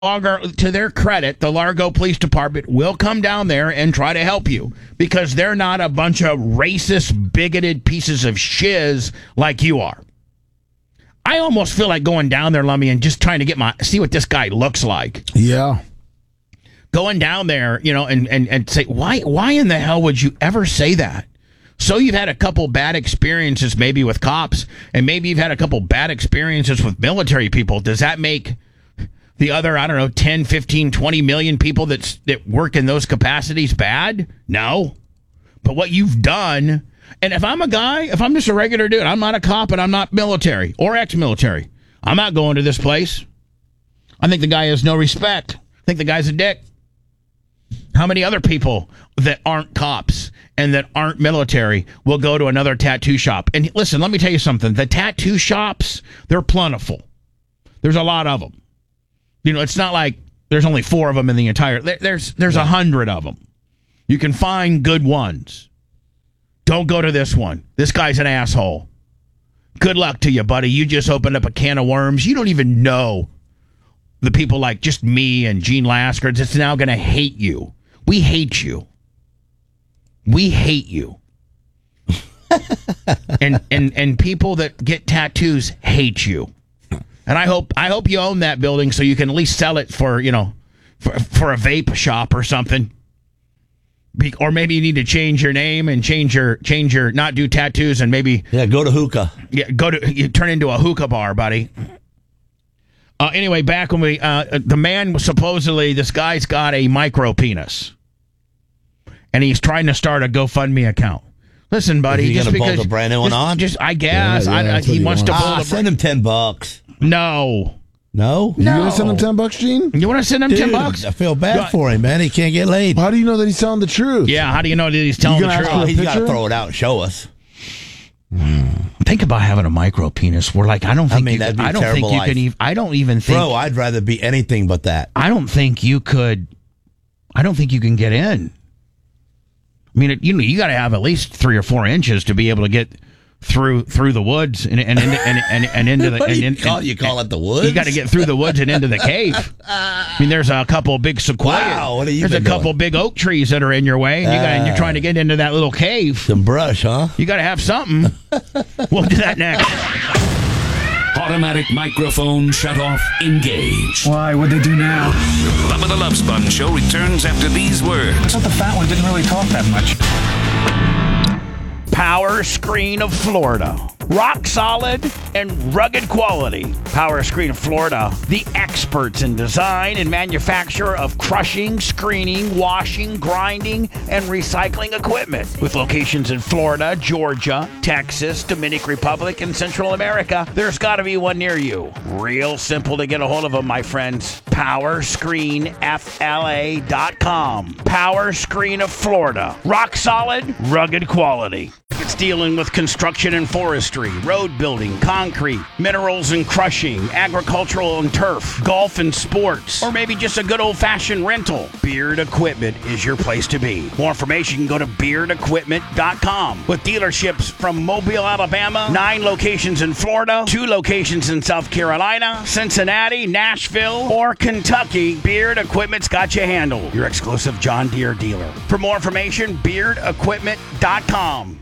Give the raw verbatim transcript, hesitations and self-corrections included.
To their credit, the Largo Police Department will come down there and try to help you because they're not a bunch of racist, bigoted pieces of shiz like you are. I almost feel like going down there, Lummy, and just trying to get my see what this guy looks like. Yeah. Going down there, you know, and, and, and say, why why in the hell would you ever say that? So you've had a couple bad experiences maybe with cops, and maybe you've had a couple bad experiences with military people. Does that make the other, I don't know, ten, fifteen, twenty million people that's, that work in those capacities bad? No. But what you've done, and if I'm a guy, if I'm just a regular dude, I'm not a cop and I'm not military or ex-military, I'm not going to this place. I think the guy has no respect. I think the guy's a dick. How many other people that aren't cops and that aren't military will go to another tattoo shop? And listen, let me tell you something. The tattoo shops, they're plentiful. There's a lot of them. You know, it's not like there's only four of them in the entire... There, there's there's a hundred of them. You can find good ones. Don't go to this one. This guy's an asshole. Good luck to you, buddy. You just opened up a can of worms. You don't even know the people like just me and Gene Lasker that's now going to hate you. We hate you. We hate you. and, and and people that get tattoos hate you. And I hope I hope you own that building so you can at least sell it for, you know, for, for a vape shop or something. Be, or maybe you need to change your name and change your change your not do tattoos and maybe yeah go to hookah. Yeah, go to you turn into a hookah bar, buddy. Uh, anyway, back when we uh, the man was supposedly this guy's got a micro penis, and he's trying to start a GoFundMe account. Listen, buddy, Is he just gonna because bolt a brand new one just, on, just I guess Yeah, yeah, I, I, he, he wants wants. to build Ah, a send him ten bucks. No, No, You No. gonna send him ten bucks, Gene? you want to send him Dude, ten bucks? I feel bad You- for him, man. He can't get laid. How do you know that he's telling the truth? Yeah, how do you know that he's telling You the gonna truth? ask Oh, for a he's got to picture? throw it out and show us. Think about having a micro penis. We're like, I don't think mean, you that'd could, be a I don't think terrible you life. can even. I don't even think. Bro, I'd rather be anything but that. I don't think you could. I don't think you can get in. I mean, it, you know, you got to have at least three or four inches to be able to get through through the woods and and into, and, and, and into the. What do and, you and- call, you call it the woods? You got to get through the woods and into the cave. I mean, there's a couple of big sequoia. Wow, what have you There's a been couple doing? big oak trees that are in your way, and, you got, and you're trying to get into that little cave. Some brush, huh? You got to have something. We'll do that next. Automatic microphone shut off. Engage. Why? What'd they do now? Bubba the Love Sponge Show returns after these words. I thought the fat one didn't really talk that much. Power Screen of Florida. Rock solid and rugged quality. Power Screen of Florida, the experts in design and manufacture of crushing, screening, washing, grinding, and recycling equipment. With locations in Florida, Georgia, Texas, Dominican Republic, and Central America, there's got to be one near you. Real simple to get a hold of them, my friends. power screen f l a dot com. Power Screen of Florida. Rock solid, rugged quality. It's dealing with construction and forestry, road building, concrete, minerals and crushing, agricultural and turf, golf and sports, or maybe just a good old-fashioned rental. Beard Equipment is your place to be. More information, you can go to beard equipment dot com. With dealerships from Mobile, Alabama, nine locations in Florida, two locations in South Carolina, Cincinnati, Nashville, or Kentucky, Beard Equipment's got you handled. Your exclusive John Deere dealer. For more information, beard equipment dot com.